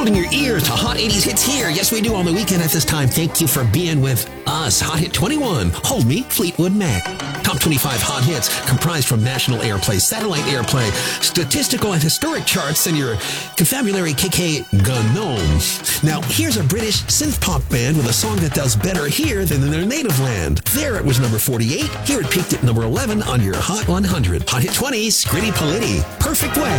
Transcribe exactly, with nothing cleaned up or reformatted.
holding your ears to Hot eighties hits here. Yes, we do on the weekend at this time. Thank you for being with us. Hot Hit twenty-one. Hold Me, Fleetwood Mac. Top twenty-five hot hits comprised from national airplay, satellite airplay, statistical and historic charts, and your confabulary K K Gnome. Now, here's a British synth pop band with a song that does better here than in their native land. There it was number forty-eight. Here it peaked at number eleven on your Hot one hundred. Hot Hit twenty, Scritti Politti. Perfect Way.